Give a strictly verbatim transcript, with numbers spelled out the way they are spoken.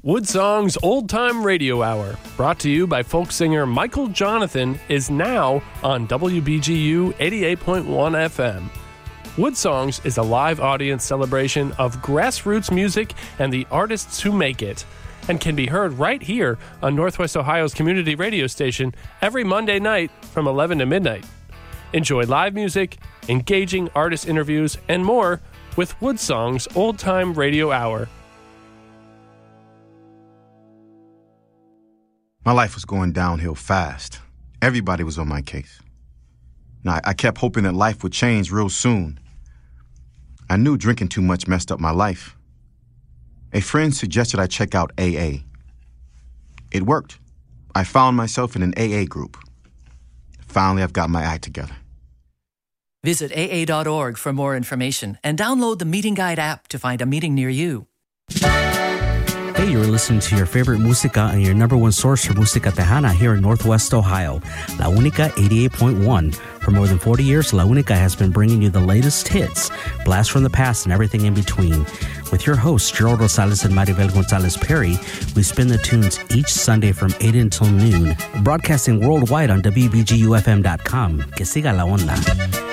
Woodsong's Old Time Radio Hour, brought to you by folk singer Michael Jonathan, is now on W B G U eighty-eight point one F M. Woodsongs is a live audience celebration of grassroots music and the artists who make it, and can be heard right here on Northwest Ohio's community radio station every Monday night from eleven to midnight. Enjoy live music, engaging artist interviews, and more with Woodsong's Old Time Radio Hour. My life was going downhill fast. Everybody was on my case. Now, I kept hoping that life would change real soon. I knew drinking too much messed up my life. A friend suggested I check out A A. It worked. I found myself in an A A group. Finally, I've got my act together. Visit A A dot org for more information and download the Meeting Guide app to find a meeting near you. Hey, you're listening to your favorite música and your number one source for música tejana here in Northwest Ohio, La Única eighty-eight point one. For more than forty years, La Única has been bringing you the latest hits, blasts from the past, and everything in between. With your hosts, Gerald Rosales and Maribel Gonzalez Perry, we spin the tunes each Sunday from eight until noon, broadcasting worldwide on W B G U F M dot com. Que siga la onda.